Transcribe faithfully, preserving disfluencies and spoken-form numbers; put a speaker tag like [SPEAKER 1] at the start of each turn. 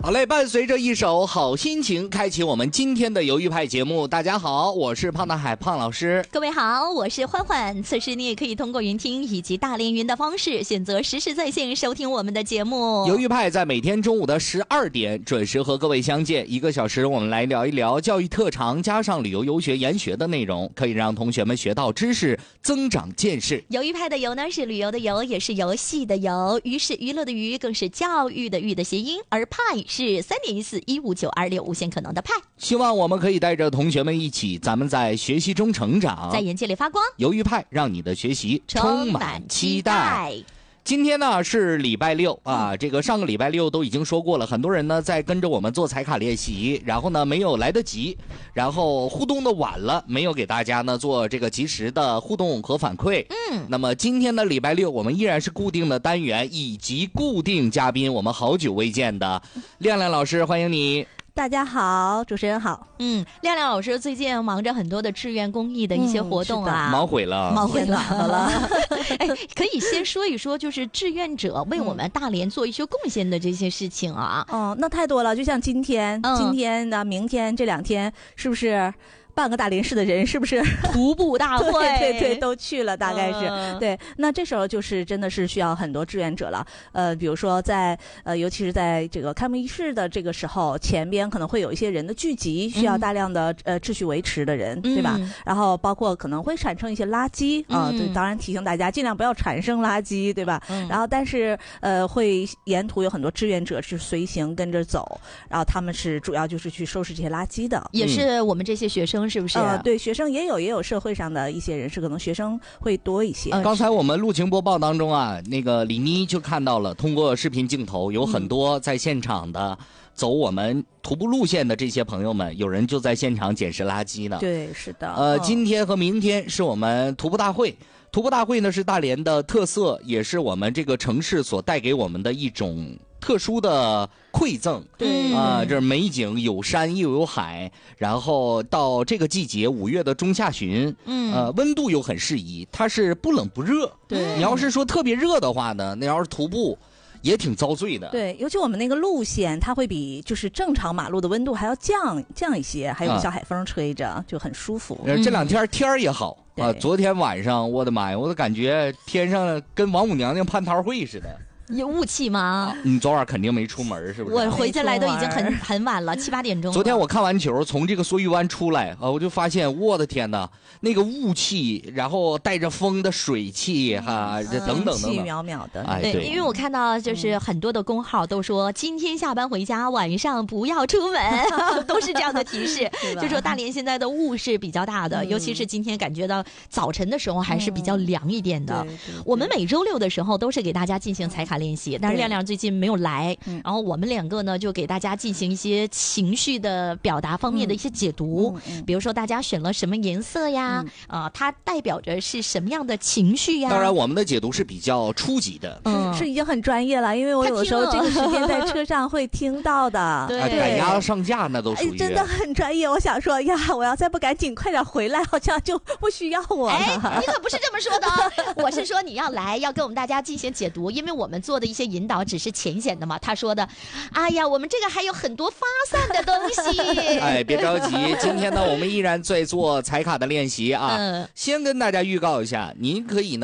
[SPEAKER 1] 好嘞，伴随着一首好心情，开启我们今天的鱿鱼派节目。大家好，我是胖大海胖老师。
[SPEAKER 2] 各位好，我是欢欢。此时你也可以通过云听以及大连云的方式，选择实时在线收听我们的节目。
[SPEAKER 1] 鱿鱼派在每天中午的十二点准时和各位相见，一个小时我们来聊一聊教育特长加上旅游游学研学的内容，可以让同学们学到知识，增长见识。
[SPEAKER 2] 鱿鱼派的鱿呢是旅游的游，也是游戏的游，鱼是娱乐的娱，更是教育的育的谐音，而派是三点一四一五九二六无限可能的派。
[SPEAKER 1] 希望我们可以带着同学们一起，咱们在学习中成长，
[SPEAKER 2] 在眼界里发光。
[SPEAKER 1] 鱿鱼派让你的学习充满期待。今天呢是礼拜六啊，这个上个礼拜六都已经说过了，很多人呢在跟着我们做彩卡练习，然后呢没有来得及，然后互动的晚了，没有给大家呢做这个及时的互动和反馈。嗯，那么今天的礼拜六，我们依然是固定的单元以及固定嘉宾，我们好久未见的亮亮老师，欢迎你。
[SPEAKER 3] 大家好，主持人好。
[SPEAKER 2] 嗯，亮亮老师最近忙着很多的志愿公益的一些活动啊，
[SPEAKER 1] 嗯、忙毁了，
[SPEAKER 2] 忙毁了。好了，哎，可以先说一说，就是志愿者为我们大连做一些贡献的这些事情啊。
[SPEAKER 3] 哦、嗯，那太多了，就像今天、嗯、今天呢、明天这两天，是不是？半个大连市的人是不是
[SPEAKER 2] 徒步大会？
[SPEAKER 3] 对对对，都去了，大概是、呃、对。那这时候就是真的是需要很多志愿者了。呃，比如说在呃，尤其是在这个开幕仪式的这个时候，前边可能会有一些人的聚集，需要大量的、嗯、呃秩序维持的人，对吧？嗯、然后包括可能会产生一些垃圾啊、嗯呃，对，当然提醒大家尽量不要产生垃圾，对吧？嗯、然后但是呃，会沿途有很多志愿者是随行跟着走，然后他们是主要就是去收拾这些垃圾的，
[SPEAKER 2] 也是我们这些学生。是不是、
[SPEAKER 3] 呃、对，学生也有也有社会上的一些人士，可能学生会多一些、
[SPEAKER 1] 呃、刚才我们录情播报当中啊，那个李妮就看到了，通过视频镜头有很多在现场的、嗯、走我们徒步路线的这些朋友们，有人就在现场捡拾垃圾呢。
[SPEAKER 3] 对，是的。
[SPEAKER 1] 呃、
[SPEAKER 3] 哦、
[SPEAKER 1] 今天和明天是我们徒步大会，徒步大会呢是大连的特色，也是我们这个城市所带给我们的一种特殊的馈赠。
[SPEAKER 3] 对
[SPEAKER 1] 啊、呃，这美景有山又有海，然后到这个季节五月的中下旬，嗯，呃，温度又很适宜，它是不冷不热。
[SPEAKER 3] 对，
[SPEAKER 1] 你要是说特别热的话呢，那要是徒步也挺遭罪的。
[SPEAKER 3] 对，尤其我们那个路线，它会比就是正常马路的温度还要降降一些，还有小海风吹着，啊、就很舒服。
[SPEAKER 1] 呃、这两天天儿也好。啊！昨天晚上，我的妈呀，我都感觉天上跟王母娘娘蟠桃会似的。
[SPEAKER 2] 有雾气吗？
[SPEAKER 1] 你昨晚肯定没出门，是不是？
[SPEAKER 2] 我回家来都已经很很晚了，七八点钟。
[SPEAKER 1] 昨天我看完球，从这个梭玉湾出来啊，我就发现，我的天哪，那个雾气，然后带着风的水汽哈，这、嗯、等等等等，
[SPEAKER 3] 渺渺的。
[SPEAKER 1] 哎，
[SPEAKER 2] 对，因为我看到就是很多的公号都说，今天下班回家，晚上不要出门，都是这样的提示。就说大连现在的雾是比较大的，嗯、尤其是今天感觉到早晨的时候还是比较凉一点的。嗯、对对对，我们每周六的时候都是给大家进行彩卡练习，但是亮亮最近没有来，然后我们两个呢就给大家进行一些情绪的表达方面的一些解读，嗯嗯嗯、比如说大家选了什么颜色呀，啊、嗯呃，它代表着是什么样的情绪呀？
[SPEAKER 1] 当然，我们的解读是比较初级的，
[SPEAKER 3] 嗯、是, 是已经很专业了，因为我有时候这个时间在车上会听到的，
[SPEAKER 2] 对，
[SPEAKER 1] 赶鸭上架那都属于、
[SPEAKER 3] 哎、真的很专业。我想说呀，我要再不赶紧快点回来，好像就不需要我了。
[SPEAKER 2] 哎，你可不是这么说的哦，我是说你要来，要跟我们大家进行解读，因为我们做的一些引导只是浅显的嘛。他说的，哎呀，我们这个还有很多发散的东西。
[SPEAKER 1] 哎，别着急，今天呢，我们依然在做彩卡的练习啊。嗯，先跟大家预告一下，您可以呢。